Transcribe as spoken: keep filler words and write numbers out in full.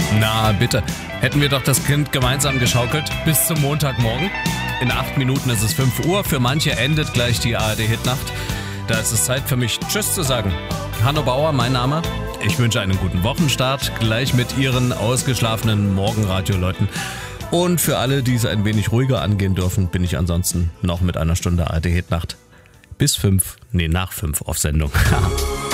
Na bitte, hätten wir doch das Kind gemeinsam geschaukelt bis zum Montagmorgen. In acht Minuten ist es fünf Uhr, für manche endet gleich die A R D-Hitnacht. Da ist es Zeit für mich, Tschüss zu sagen. Hanno Bauer, mein Name. Ich wünsche einen guten Wochenstart, gleich mit Ihren ausgeschlafenen Morgenradio-Leuten. Und für alle, die es ein wenig ruhiger angehen dürfen, bin ich ansonsten noch mit einer Stunde A R D-Hitnacht bis fünf, nee, nach fünf auf Sendung.